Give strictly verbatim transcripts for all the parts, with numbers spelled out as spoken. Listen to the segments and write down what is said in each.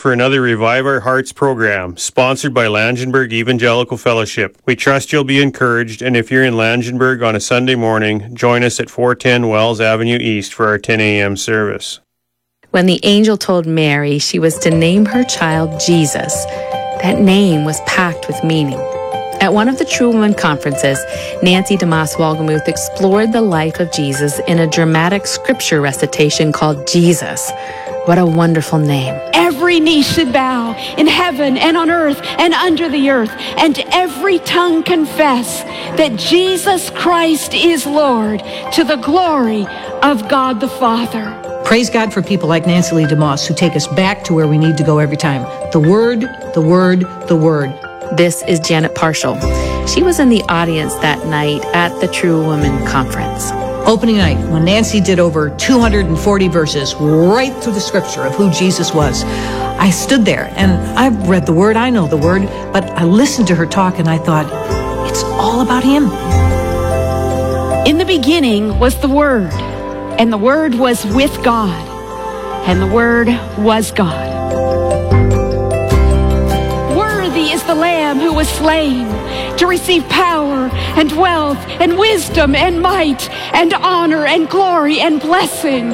for another Revive Our Hearts program, sponsored by Langenberg Evangelical Fellowship. We trust you'll be encouraged, and if you're in Langenberg on a Sunday morning, join us at four ten Wells Avenue East for our ten a.m. service. When the angel told Mary she was to name her child Jesus, that name was packed with meaning. At one of the True Women conferences, Nancy DeMoss Wolgemuth explored the life of Jesus in a dramatic scripture recitation called Jesus. What a wonderful name. Every knee should bow in heaven and on earth and under the earth, and every tongue confess that Jesus Christ is Lord, to the glory of God the Father. Praise God for people like Nancy Lee DeMoss who take us back to where we need to go every time. The Word, the Word, the Word. This is Janet Parshall. She was in the audience that night at the True Women Conference. Opening night, when Nancy did over two hundred forty verses right through the scripture of who Jesus was, I stood there and I've read the Word, I know the Word, but I listened to her talk and I thought, it's all about Him. In the beginning was the Word, and the Word was with God, and the Word was God. Worthy is the Lamb who was slain to receive power and wealth and wisdom and might and honor and glory and blessing.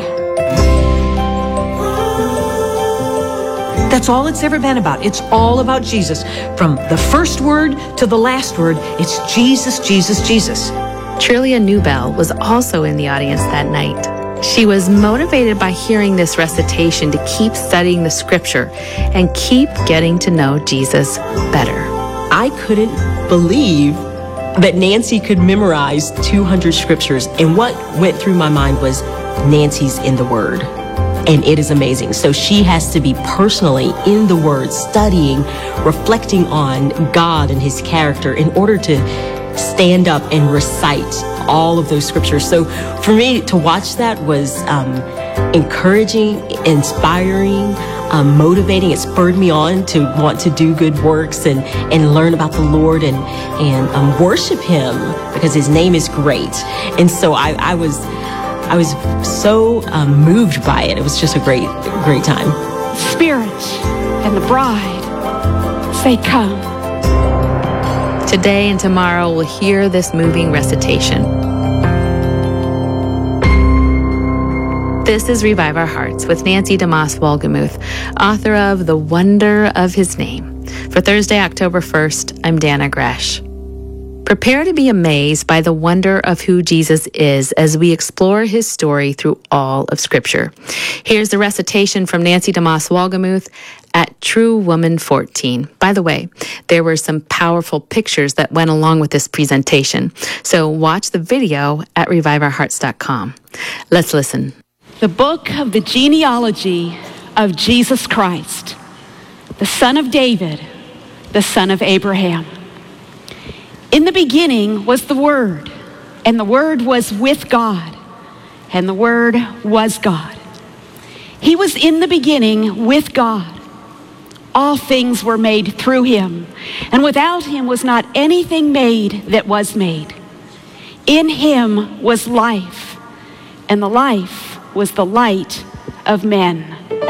That's all it's ever been about. It's all about Jesus. From the first word to the last word, it's Jesus, Jesus, Jesus. Trillia Newbell was also in the audience that night. She was motivated by hearing this recitation to keep studying the scripture and keep getting to know Jesus better. I couldn't believe that Nancy could memorize two hundred scriptures, and what went through my mind was Nancy's in the Word, and it is amazing. So she has to be personally in the Word, studying, reflecting on God and His character in order to stand up and recite all of those scriptures. So for me to watch that was um, encouraging, inspiring, um, motivating. It spurred me on to want to do good works and, and learn about the Lord and, and um, worship Him, because His name is great. And so I, I was I was so um, moved by it. It was just a great, great time. Spirit and the bride say, come. Today and tomorrow we'll hear this moving recitation. This is Revive Our Hearts with Nancy DeMoss Wolgemuth, author of The Wonder of His Name. For Thursday, October first, I'm Dana Gresh. Prepare to be amazed by the wonder of who Jesus is as we explore His story through all of Scripture. Here's the recitation from Nancy DeMoss Wolgemuth at True Woman fourteen. By the way, there were some powerful pictures that went along with this presentation, so watch the video at revive our hearts dot com. Let's listen. The book of the genealogy of Jesus Christ, the son of David, the son of Abraham. In the beginning was the Word, and the Word was with God, and the Word was God. He was in the beginning with God. All things were made through Him, and without Him was not anything made that was made. In Him was life, and the life was the light of men.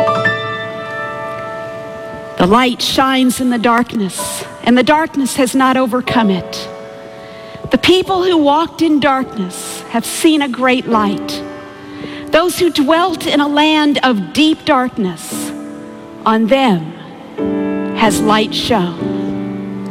The light shines in the darkness, and the darkness has not overcome it. The people who walked in darkness have seen a great light. Those who dwelt in a land of deep darkness, on them has light shone.